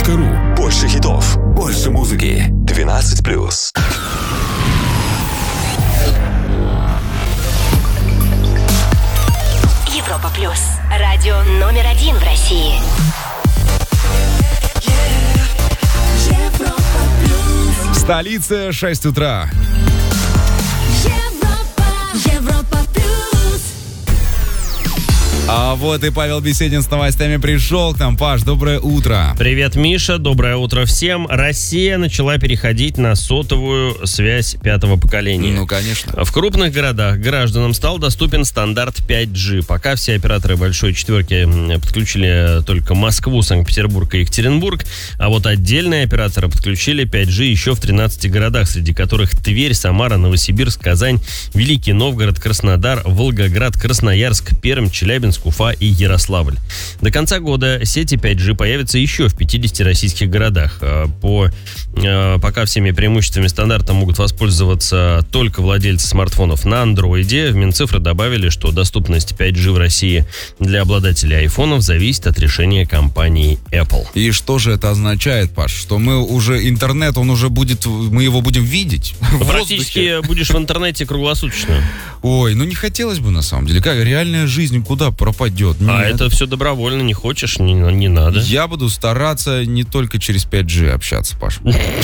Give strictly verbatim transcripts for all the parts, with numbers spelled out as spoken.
точка ру. Больше хитов, больше музыки. двенадцать плюс. Европа плюс. Радио номер один в России. В столице шесть утра. А вот и Павел Беседин с новостями пришел к нам. Паш, доброе утро. Привет, Миша, доброе утро всем. Россия начала переходить на сотовую связь пятого поколения. Ну, конечно. В крупных городах гражданам стал доступен стандарт пять джи. Пока все операторы большой четверки подключили только Москву, Санкт-Петербург и Екатеринбург, а вот отдельные операторы подключили пять джи еще в тринадцати городах, среди которых Тверь, Самара, Новосибирск, Казань, Великий Новгород, Краснодар, Волгоград, Красноярск, Пермь, Челябинск, Уфа и Ярославль. До конца года сети пять джи появятся еще в пятидесяти российских городах. По, пока всеми преимуществами стандарта могут воспользоваться только владельцы смартфонов на андроиде. В Минцифры добавили, что доступность пять джи в России для обладателей айфонов зависит от решения компании Apple. И что же это означает, Паш? Что мы уже интернет, он уже будет, мы его будем видеть? Практически будешь в интернете круглосуточно. Ой, ну не хотелось бы на самом деле. Как реальная жизнь куда пропадет? Нет. А это все добровольно, не хочешь, не, не надо. Я буду стараться не только через пять джи общаться, Паш.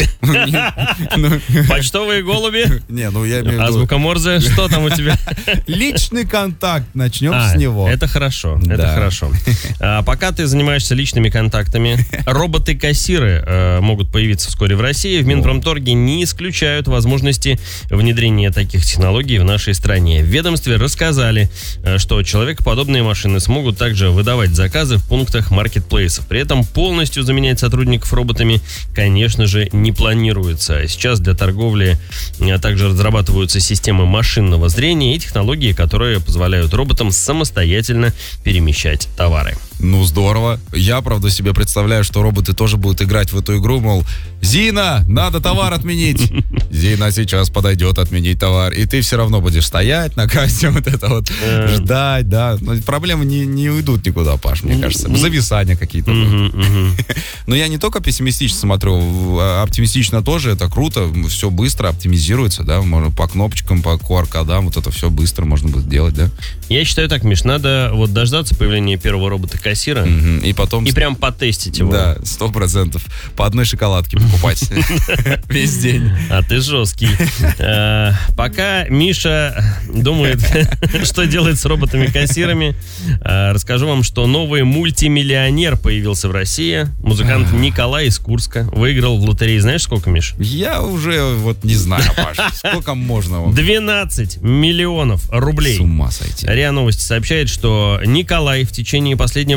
Почтовые голуби? Не, ну я имею в виду... Азбука Морзе, что там у тебя? Личный контакт, начнем а, с него. Это хорошо, да. это хорошо. А, пока ты занимаешься личными контактами, роботы-кассиры э, могут появиться вскоре в России. В Минпромторге не исключают возможности внедрения таких технологий в нашей стране. В ведомстве рассказали, что человекоподобные машины смогут также выдавать заказы в пунктах маркетплейсов. При этом полностью заменять сотрудников роботами, конечно же, не планируется. Сейчас для торговли также разрабатываются системы машинного зрения и технологии, которые позволяют роботам самостоятельно перемещать товары. Ну, здорово. Я, правда, себе представляю, что роботы тоже будут играть в эту игру, мол, Зина, надо товар отменить. Зина сейчас подойдет отменить товар. И ты все равно будешь стоять на кассе, вот это вот, ждать, да. Но проблемы не, не уйдут никуда, Паш, мне кажется. Зависания какие-то. Но я не только пессимистично смотрю, оптимистично тоже, это круто. Все быстро оптимизируется, да. Можно по кнопочкам, по ку ар-кодам, вот это все быстро можно будет делать, да. Я считаю так, Миш, надо вот дождаться появления первого робота-кассира угу. и потом... И прям потестить его. Да, сто процентов. По одной шоколадке покупать весь день. А ты жесткий. Пока Миша думает, что делать с роботами-кассирами, расскажу вам, что новый мультимиллионер появился в России. Музыкант Николай из Курска выиграл в лотерее. Знаешь, сколько, Миш? Я уже вот не знаю, Паша. Сколько можно? двенадцать миллионов рублей. С ума сойти. РИА Новости сообщает, что Николай в течение последнего